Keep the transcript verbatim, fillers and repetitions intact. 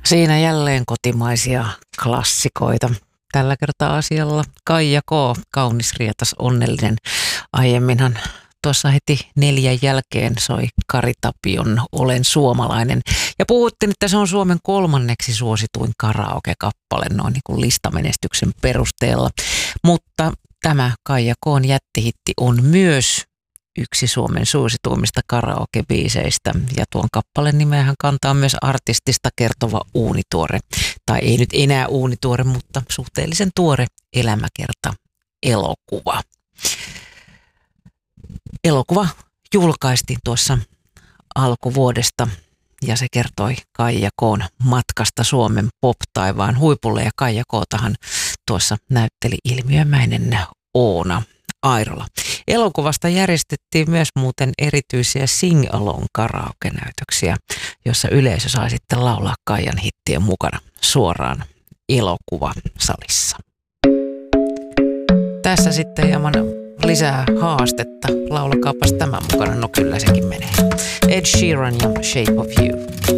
Siinä jälleen kotimaisia klassikoita. Tällä kertaa asialla Kaija K. Kaunis, rietas, onnellinen. Aiemminhan tuossa heti neljän jälkeen soi Kari Tapion Olen suomalainen. Ja puhuttiin, että se on Suomen kolmanneksi suosituin karaoke-kappale noin niin kuin listamenestyksen perusteella. Mutta tämä Kaija K:n jättihitti on myös yksi Suomen suosituimmista karaokebiiseistä, ja tuon kappaleen nimeähän kantaa myös artistista kertova uunituore, tai ei nyt enää uunituore, mutta suhteellisen tuore elämäkerta elokuva. Elokuva julkaistiin tuossa alkuvuodesta, ja se kertoi Kaija K:n matkasta Suomen pop-taivaan huipulle, ja Kaija K:tahan tuossa näytteli ilmiömäinen Oona Airola. Elokuvasta järjestettiin myös muuten erityisiä sing-along karaoke-näytöksiä, jossa yleisö sai sitten laulaa Kaijan hittien mukana suoraan elokuvasalissa. Tässä sitten hieman lisää haastetta. Laulakaapas tämän mukana, no kyllä sekin menee. Ed Sheeran ja Shape of You.